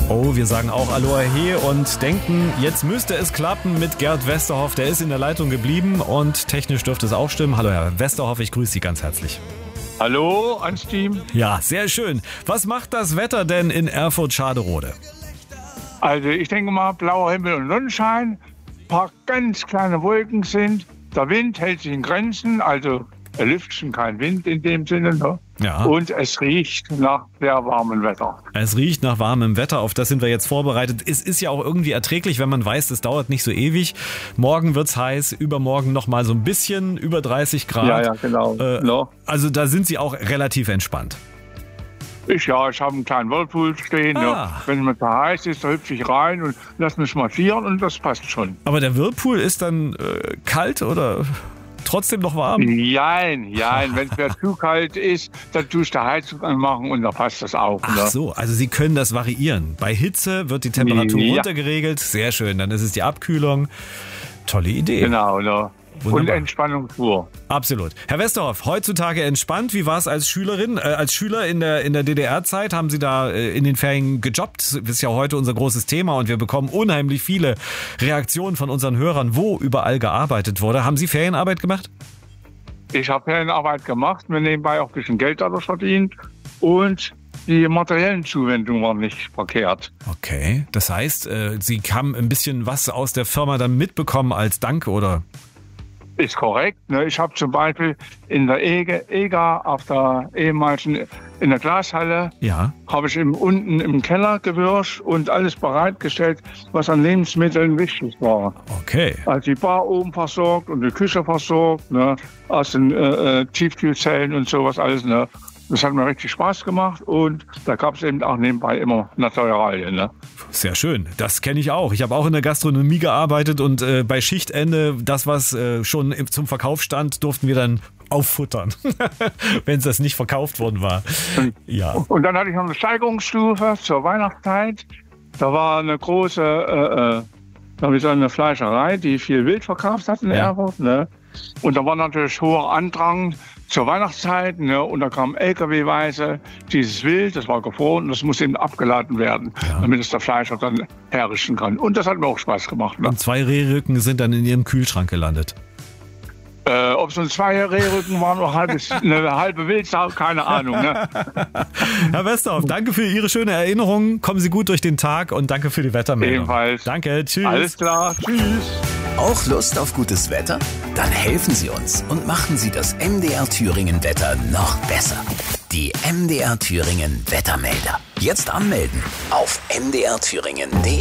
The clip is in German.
Oh, wir sagen auch Aloha und denken, jetzt müsste es klappen mit Gerd Westerhoff. Der ist in der Leitung geblieben und technisch dürfte es auch stimmen. Hallo Herr Westerhoff, ich grüße Sie ganz herzlich. Hallo ans Team. Ja, sehr schön. Was macht das Wetter denn in Erfurt-Schaderode? Also ich denke mal, blauer Himmel und Sonnenschein, ein paar ganz kleine Wolken sind, der Wind hält sich in Grenzen, also Lüftchen, kein Wind in dem Sinne, ne? Ja. Und es riecht nach sehr warmem Wetter. Es riecht nach warmem Wetter, auf das sind wir jetzt vorbereitet. Es ist ja auch irgendwie erträglich, wenn man weiß, es dauert nicht so ewig. Morgen wird's heiß, übermorgen nochmal so ein bisschen über 30 Grad. Ja, genau. No. Also da sind Sie auch relativ entspannt. Ich habe einen kleinen Whirlpool stehen. Ja. Wenn es mir zu heiß ist, da hüpfe ich rein und lass mich massieren und das passt schon. Aber der Whirlpool ist dann kalt oder trotzdem noch warm? Nein, wenn es mir zu kalt ist, dann tue ich die Heizung anmachen und dann passt das auch. Ach so, also Sie können das variieren. Bei Hitze wird die Temperatur runtergeregelt. Sehr schön, dann ist es die Abkühlung. Tolle Idee. Genau, ne? Und Entspannung pur. Absolut. Herr Westerhoff, heutzutage entspannt. Wie war es als Schülerin, als Schüler in der DDR-Zeit? Haben Sie da in den Ferien gejobbt? Das ist ja heute unser großes Thema und wir bekommen unheimlich viele Reaktionen von unseren Hörern, wo überall gearbeitet wurde. Haben Sie Ferienarbeit gemacht? Ich habe Ferienarbeit gemacht, mir nebenbei auch ein bisschen Geld dadurch verdient und die materiellen Zuwendungen waren nicht verkehrt. Okay, das heißt, Sie haben ein bisschen was aus der Firma dann mitbekommen als Dank, oder? Ist korrekt. Ne? Ich habe zum Beispiel in der EGA auf der ehemaligen, in der Glashalle, habe ich unten im Keller gewürscht und alles bereitgestellt, was an Lebensmitteln wichtig war. Okay. Also die Bar oben versorgt und die Küche versorgt, ne? Aus den Tiefkühlzellen und sowas alles. Ne? Das hat mir richtig Spaß gemacht und da gab es eben auch nebenbei immer Naturalien. Ne? Sehr schön, das kenne ich auch. Ich habe auch in der Gastronomie gearbeitet und bei Schichtende, das was schon zum Verkauf stand, durften wir dann auffuttern, wenn es das nicht verkauft worden war. Ja. Und dann hatte ich noch eine Steigerungsstufe zur Weihnachtszeit. Da war eine große eine Fleischerei, die viel Wild verkauft hat in Erfurt. Ne? Und da war natürlich hoher Andrang zur Weihnachtszeit, ne, und da kam LKW-weise dieses Wild, das war gefroren und das muss eben abgeladen werden, damit es der Fleischer dann herrichten kann. Und das hat mir auch Spaß gemacht. Ne? Und 2 Rehrücken sind dann in Ihrem Kühlschrank gelandet. Ob es nun 2 Rehrücken waren oder eine halbe Wildsau, keine Ahnung. Ne? Herr Westerhoff, danke für Ihre schöne Erinnerung. Kommen Sie gut durch den Tag und danke für die Wettermeldung. Ebenfalls. Danke, tschüss. Alles klar, tschüss. Auch Lust auf gutes Wetter? Dann helfen Sie uns und machen Sie das MDR Thüringen Wetter noch besser. Die MDR Thüringen Wettermelder. Jetzt anmelden auf mdrthüringen.de.